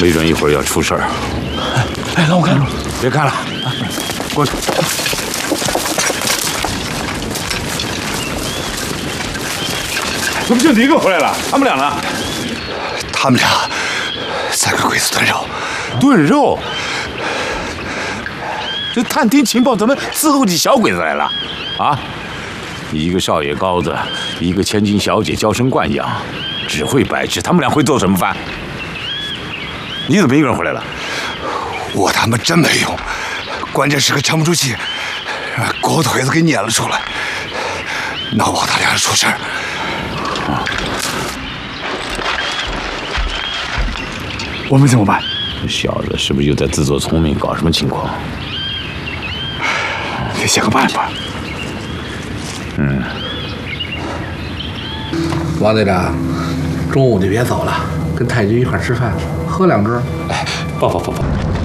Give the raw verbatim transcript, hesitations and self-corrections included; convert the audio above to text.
没准一会儿要出事儿。 哎，让我看看。 别看了，过去。怎么就你一个回来了？他们俩呢？ 他们俩在给鬼子炖肉。 炖肉？这探听情报怎么伺候起小鬼子来了？啊？一个少爷高子，一个千金小姐娇生惯养，只会摆吃。他们俩会做什么饭？你怎么一个人回来了？ 我他妈真没用，关键时刻沉不住气，狗腿子给撵了出来，闹不好他俩人出事儿。我们怎么办？ 这小子是不是又在自作聪明，搞什么情况？ 得想个办法。 嗯。 王队长，中午就别走了，跟太君一块吃饭，喝两盅。 哎，不不不不。